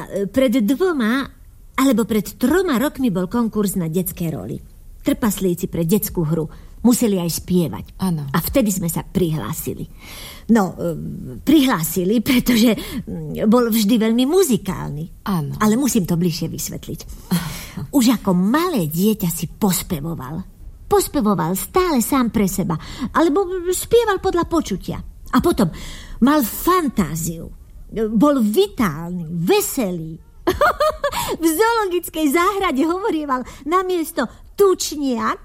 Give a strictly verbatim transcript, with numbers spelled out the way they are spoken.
pred dvoma alebo pred troma rokmi bol konkurs na detské roli. Trpaslíci pre detskú hru museli aj spievať. Áno. A vtedy sme sa prihlásili. No, prihlásili, pretože bol vždy veľmi muzikálny. Áno. Ale musím to bližšie vysvetliť. Už ako malé dieťa si pospevoval. Pospevoval stále sám pre seba. Alebo spieval podľa počutia. A potom mal fantáziu. Bol vitálny, veselý. V zoologickej záhrade hovorieval namiesto tučniak,